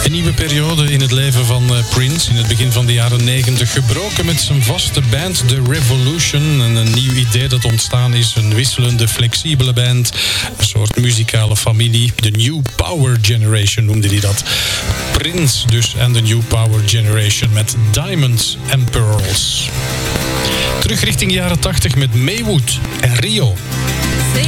Een nieuwe periode in het leven van Prince. In het begin van de jaren 90 gebroken met zijn vaste band The Revolution. En een nieuw idee dat ontstaan is. Een wisselende, flexibele band. Een soort muzikale familie. The New Power Generation noemde hij dat. Prince dus en The New Power Generation met Diamonds and Pearls. Terug richting jaren 80 met Maywood en Rio.